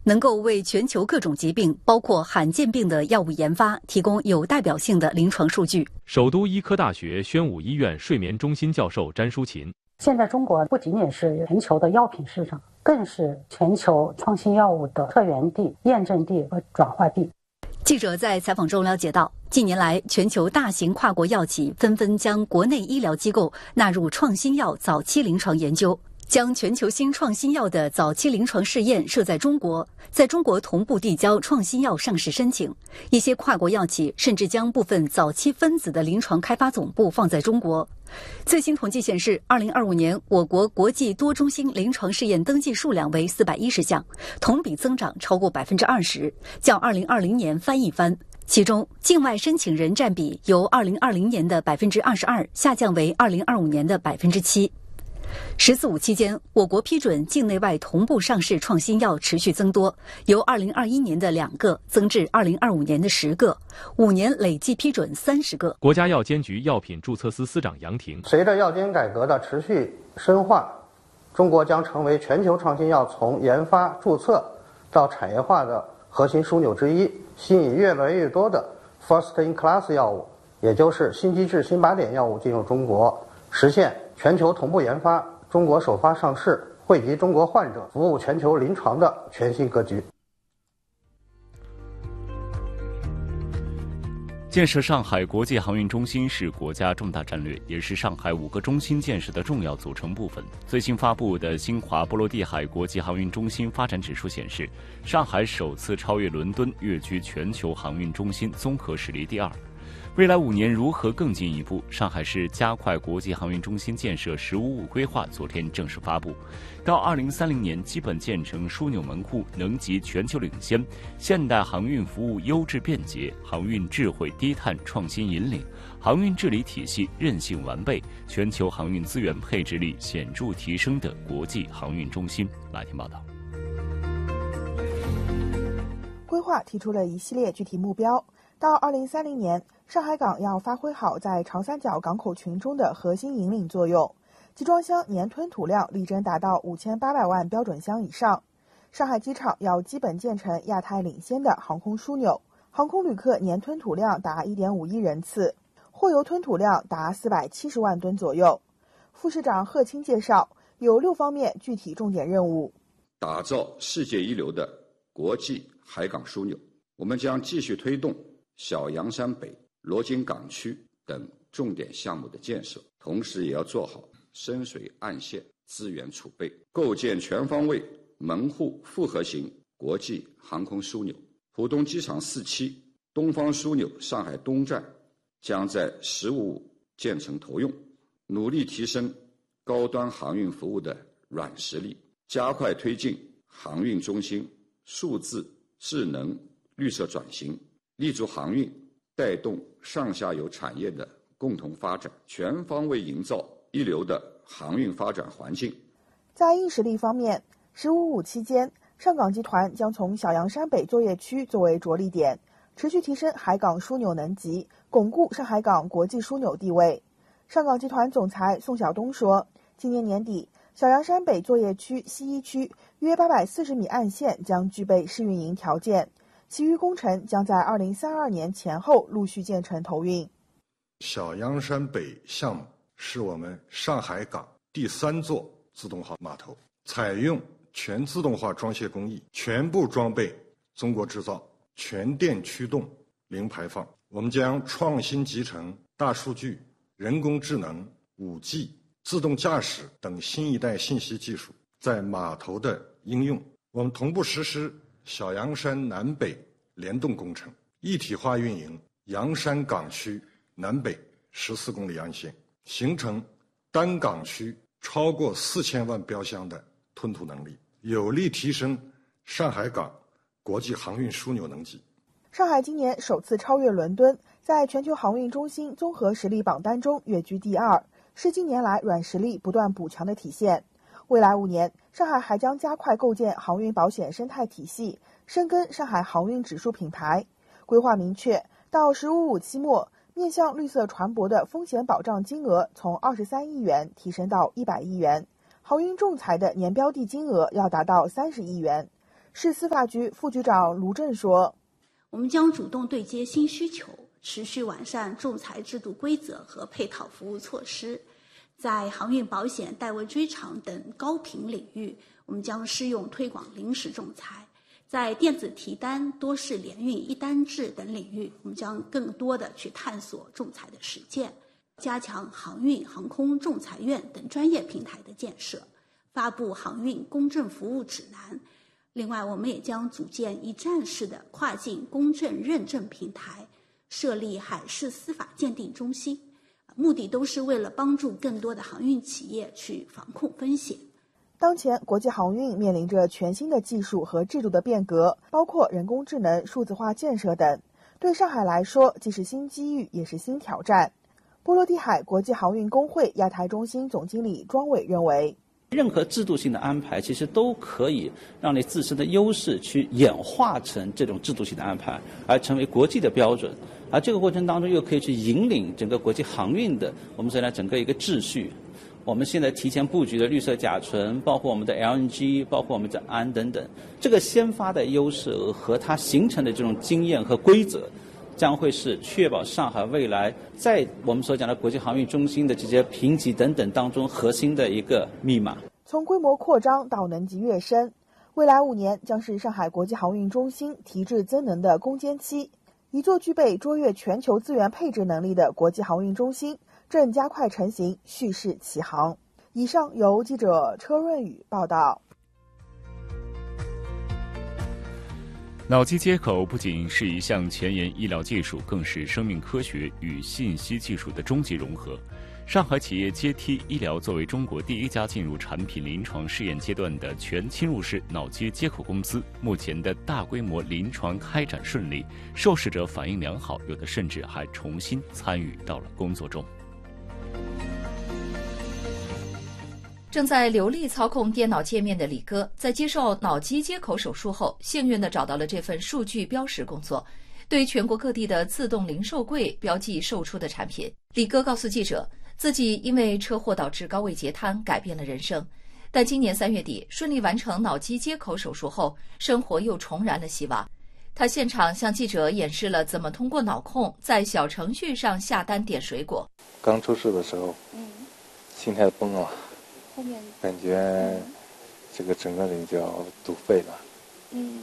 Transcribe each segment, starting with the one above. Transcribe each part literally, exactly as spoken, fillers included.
能够为全球各种疾病，包括罕见病的药物研发提供有代表性的临床数据。 首都医科大学宣武医院睡眠中心教授詹淑琴： 现在中国不仅仅是全球的药品市场，更是全球创新药物的策源地、验证地和转化地。 记者在采访中了解到，近年来全球大型跨国药企纷纷将国内医疗机构纳入创新药早期临床研究，将全球新创新药的早期临床试验设在中国，在中国同步递交创新药上市申请。一些跨国药企甚至将部分早期分子的临床开发总部放在中国。最新统计显示，二零二五年我国国际多中心临床试验登记数量为四百一十项，同比增长超过百分之二十，较二零二零年翻一番。其中，境外申请人占比由二零二零年的百分之二十二下降为二零二五年的百分之七。十四五期间，我国批准境内外同步上市创新药持续增多，由二零二一年的两个增至二零二五年的十个，五年累计批准三十个。 国家药监局药品注册司司长杨婷： 随着药监改革的持续深化，中国将成为全球创新药从研发、注册到产业化的核心枢纽之一，吸引越来越多的 first in class 药物，也就是新机制、新靶点药物进入中国，实现全球同步研发、中国首发上市、惠及中国患者、服务全球临床的全新格局。 建设上海国际航运中心是国家重大战略，也是上海五个中心建设的重要组成部分。最新发布的新华波罗的海国际航运中心发展指数显示，上海首次超越伦敦，跃居全球航运中心综合实力第二。未来五年如何更进一步？上海市加快国际航运中心建设“十五五”规划昨天正式发布，到二零三零年基本建成枢纽门户，能级全球领先，现代航运服务优质便捷，航运智慧低碳创新引领，航运治理体系韧性完备，全球航运资源配置力显著提升的国际航运中心。来听报道。 规划提出了一系列具体目标，到二零三零年。上海港要发挥好在长三角港口群中的核心引领作用，集装箱年吞吐量力争达到五千八百万标准箱以上。上海机场要基本建成亚太领先的航空枢纽，航空旅客年吞吐量达 一点五亿人次，货邮吞吐量达四百七十万吨左右。副市长贺青介绍，有六方面具体重点任务： 打造世界一流的国际海港枢纽，我们将继续推动小洋山北、罗津港区等重点项目的建设，同时也要做好深水岸线资源储备，构建全方位门户复合型国际航空枢纽。浦东机场四期东方枢纽上海东站将在“十五五”建成投用，努力提升高端航运服务的软实力，加快推进航运中心数字、智能、绿色转型，立足航运，带动上下游产业的共同发展，全方位营造一流的航运发展环境。 在硬实力方面，“十五五”期间，上港集团将从小洋山北作业区作为着力点，持续提升海港枢纽能级，巩固上海港国际枢纽地位。上港集团总裁宋晓东说，今年年底，小洋山北作业区西一区约八百四十米岸线将具备试运营条件，其余工程将在二零三二年前后陆续建成投运。 小洋山北项目是我们上海港第三座自动化码头，采用全自动化装卸工艺，全部装备中国制造，全电驱动，零排放。我们将创新集成大数据、人工智能、五 G、自动驾驶等新一代信息技术在码头的应用。我们同步实施小洋山南北联动工程，一体化运营洋山港区南北十四公里岸线，形成单港区超过四千万标箱的吞吐能力，有力提升上海港国际航运枢纽能级。 上海今年首次超越伦敦，在全球航运中心综合实力榜单中跃居第二，是近年来软实力不断补强的体现。未来五年，上海还将加快构建航运保险生态体系，深耕上海航运指数品牌。规划明确，到“十五五”期末，面向绿色船舶的风险保障金额从二十三亿元提升到一百亿元，航运仲裁的年标的金额要达到三十亿元。 市司法局副局长卢震说， 我们将主动对接新需求，持续完善仲裁制度规则和配套服务措施。在航运保险、代位追偿等高频领域，我们将适用推广临时仲裁。在电子提单、多式联运、一单制等领域，我们将更多的去探索仲裁的实践，加强航运、航空仲裁院等专业平台的建设，发布航运公证服务指南。另外，我们也将组建一站式的跨境公证认证平台，设立海事司法鉴定中心，目的都是为了帮助更多的航运企业去防控风险。 当前国际航运面临着全新的技术和制度的变革，包括人工智能、数字化建设等，对上海来说既是新机遇也是新挑战。波罗的海国际航运工会亚太中心总经理庄伟认为， 任何制度性的安排其实都可以让你自身的优势去演化成这种制度性的安排，而成为国际的标准，而这个过程当中又可以去引领整个国际航运的我们现在整个一个秩序。我们现在提前布局的绿色甲醇，包括我们的 L N G， 包括我们的氨等等，这个先发的优势和它形成的这种经验和规则，将会是确保上海未来在我们所讲的国际航运中心的这些评级等等当中核心的一个密码。 从规模扩张到能级跃升，未来五年将是上海国际航运中心提质增能的攻坚期。一座具备卓越全球资源配置能力的国际航运中心正加快成型，蓄势起航。以上由记者车润宇报道。 脑机接口不仅是一项前沿医疗技术，更是生命科学与信息技术的终极融合。上海企业阶梯医疗作为中国第一家进入产品临床试验阶段的全侵入式脑机接口公司，目前的大规模临床开展顺利，受试者反应良好，有的甚至还重新参与到了工作中。 正在流利操控电脑界面的李哥，在接受脑机接口手术后，幸运地找到了这份数据标识工作，对全国各地的自动零售柜标记售出的产品。李哥告诉记者，自己因为车祸导致高位截瘫，改变了人生。但今年三月底顺利完成脑机接口手术后，生活又重燃了希望。他现场向记者演示了怎么通过脑控在小程序上下单点水果。 刚出事的时候，嗯，心态崩了，后面感觉这个整个人就要堵肺了。嗯，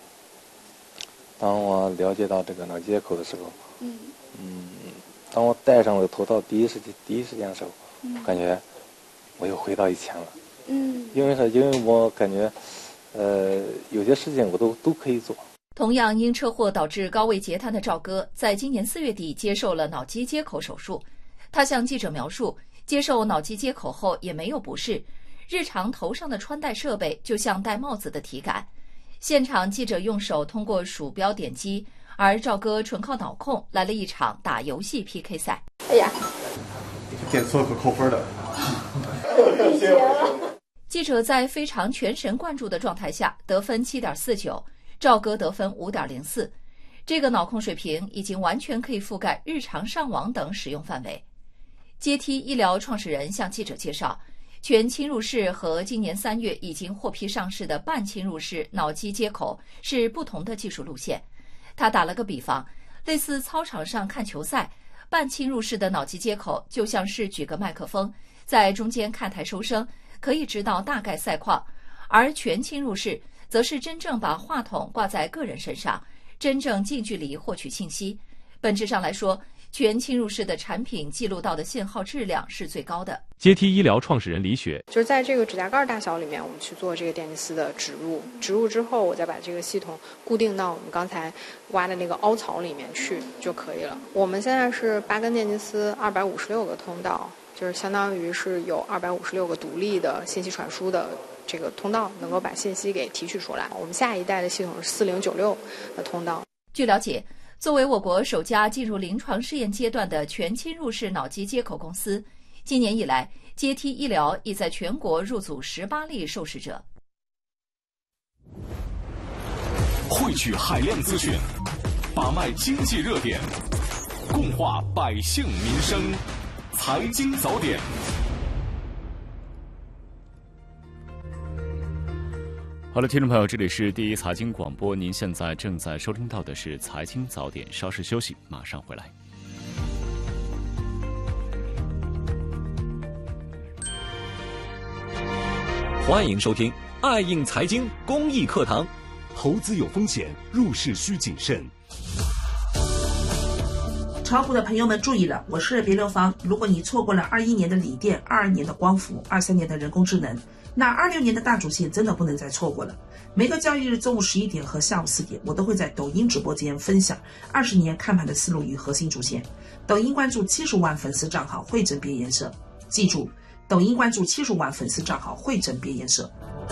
当我了解到这个脑接口的时候，嗯嗯，当我戴上了头套，第一时间第一时间的时候，嗯，感觉我又回到以前了。嗯，因为是因为我感觉，呃，有些事情我都都可以做。 同样因车祸导致高位截瘫的赵哥，在今年四月底接受了脑机接口手术。他向记者描述，接受脑机接口后也没有不适，日常头上的穿戴设备就像戴帽子的体感。现场记者用手通过鼠标点击，而赵哥纯靠脑控来了一场打游戏 P K 赛。 哎呀， 点错可扣分的。 记者在非常全神贯注的状态下得分 七点四九， 赵哥得分 五点零四， 这个脑控水平已经完全可以覆盖日常上网等使用范围。阶梯医疗创始人向记者介绍，全侵入式和今年三月已经获批上市的半侵入式脑机接口是不同的技术路线。他打了个比方，类似操场上看球赛，半侵入式的脑机接口就像是举个麦克风，在中间看台收声，可以知道大概赛况，而全侵入式则是真正把话筒挂在个人身上，真正近距离获取信息。本质上来说，全侵入式的产品记录到的信号质量是最高的。 阶梯医疗创始人李雪， 就是在这个指甲盖大小里面，我们去做这个电极丝的植入，植入之后，我再把这个系统固定到我们刚才挖的那个凹槽里面去就可以了。我们现在是八根电极丝，二百五十六个通道，就是相当于是有二百五十六个独立的信息传输的这个通道，能够把信息给提取出来。我们下一代的系统是四零九六的通道。 据了解，作为我国首家进入临床试验阶段的全侵入式脑机接口公司，今年以来，阶梯医疗已在全国入组十八例受试者。 汇聚海量资讯，把脉经济热点，共话百姓民生，财经早点。 好了，听众朋友，这里是第一财经广播，您现在正在收听到的是财经早点，稍事休息，马上回来。 欢迎收听爱映财经公益课堂。投资有风险，入市需谨慎。 炒股的朋友们注意了，我是别六方。如果你错过了二一年的锂电、二二年的光伏、二三年的人工智能，那二六年的大主线真的不能再错过了。每个交易日中午十一点和下午四点，我都会在抖音直播间分享二十年看盘的思路与核心主线。抖音关注七十万粉丝账号汇整别颜色，记住，抖音关注七十万粉丝账号汇整别颜色。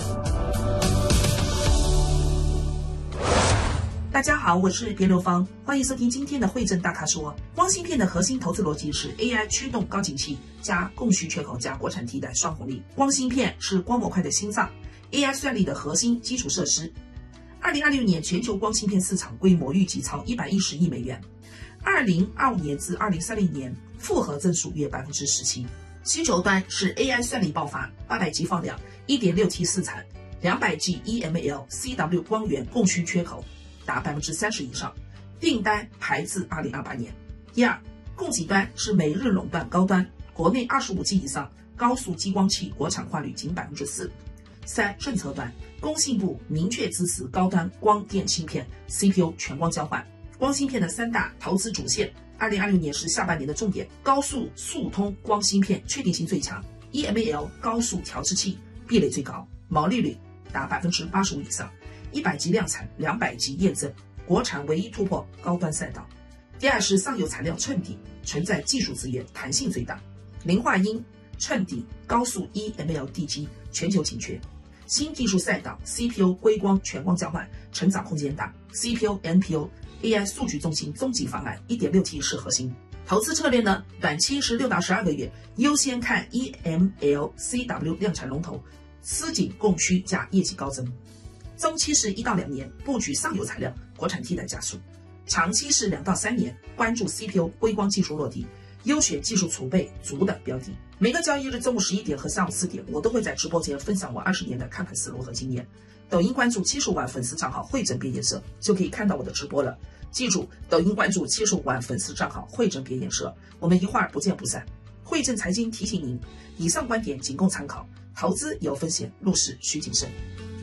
大家好，我是别流芳，欢迎收听今天的汇正大咖说。光芯片的核心投资逻辑是 A I 驱动高景气加供需缺口加国产替代双红利。光芯片是光模块的心脏， A I 算力的核心基础设施。二零二六年全球光芯片市场规模预计超一百一十亿美元，二零二五年至二零三零年复合增速约百分之十七。需求端是 A I 算力爆发，八百 G 放量 一点六 T 试产，两百 G E M L C W 光源供需缺口达百分之三十以上，订单排至二零二八年。第二，供给端是美日垄断高端，国内二十五 G 以上高速激光器国产化率仅百分之四。三，政策端，工信部明确支持高端光电芯片 C P U 全光交换。光芯片的三大投资主线，二零二六年是下半年的重点。高速速通光芯片确定性最强 ，E M L 高速调制器壁垒最高，毛利率达百分之八十五以上。一百 G 量产，两百 G 验证，国产唯一突破高端赛道。第二是上游材料衬底，存在技术资源弹性最大，磷化铟衬底高速 E M L D G 全球紧缺。新技术赛道 C P U 硅光全光交换成长空间大， C P U N P U A I 数据中心终极方案 一点六 T 是核心。投资策略呢，短期是六到十二个月，优先看 E M L C W 量产龙头，吃紧供需加业绩高增。中期是一到两年，布局上游材料，国产替代加速；长期是两到三年，关注 C P U 硅光技术落地，优选技术储备足的标的。每个交易日中午十一点和下午四点，我都会在直播间分享我二十年的看盘思路和经验。抖音关注七十五万粉丝账号汇整别颜色，就可以看到我的直播了。记住，抖音关注七十五万粉丝账号汇整别颜色，我们一会儿不见不散。汇正财经提醒您，以上观点仅供参考，投资有风险，入市需谨慎。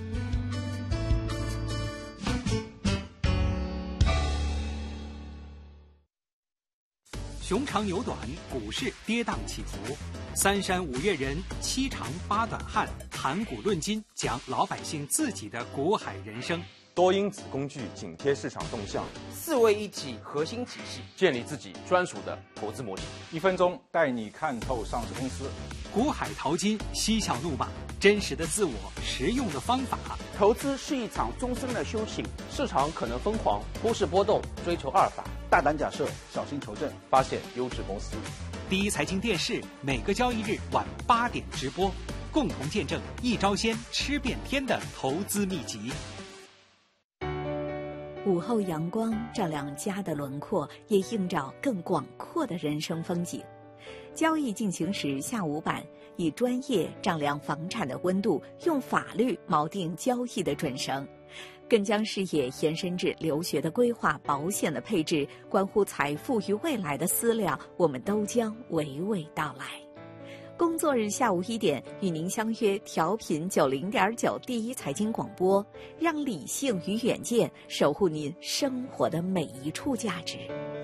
熊长牛短，股市跌宕起伏。三山五岳人，七长八短汉，谈股论金，讲老百姓自己的股海人生。 多因子工具紧贴市场动向， 四位一体核心体系， 建立自己专属的投资模型。 一分钟带你看透上市公司。 股海淘金，嬉笑怒骂，真实的自我，实用的方法。 投资是一场终身的修行，市场可能疯狂，股市波动，追求阿尔法。 大胆假设，小心求证， 发现优质公司。 第一财经电视每个交易日晚八点直播，共同见证一招鲜吃遍天的投资秘籍。 午后阳光照亮家的轮廓，也映照更广阔的人生风景。交易进行时下午版，以专业丈量房产的温度，用法律锚定交易的准绳，更将视野延伸至留学的规划、保险的配置，关乎财富与未来的思量，我们都将娓娓道来。工作日下午一点，与您相约调频九零点九第一财经广播，让理性与远见守护您生活的每一处价值。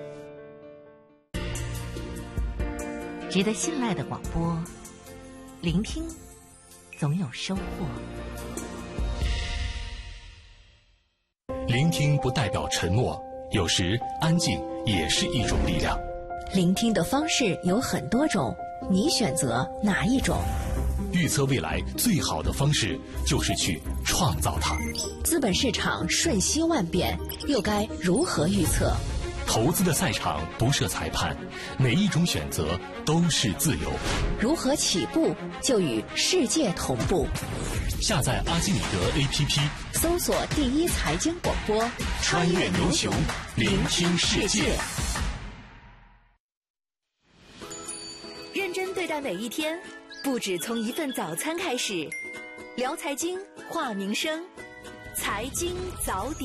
值得信赖的广播，聆听总有收获。 聆听不代表沉默，有时安静也是一种力量。 聆听的方式有很多种，你选择哪一种？ 预测未来最好的方式就是去创造它。 资本市场瞬息万变，又该如何预测？ 投资的赛场不设裁判，每一种选择都是自由。 如何起步就与世界同步？ 下载阿基米德 A P P， 搜索第一财经广播， 穿越牛熊，聆听世界。 认真对待每一天，不止从一份早餐开始。聊财经，话民生， 财经早点。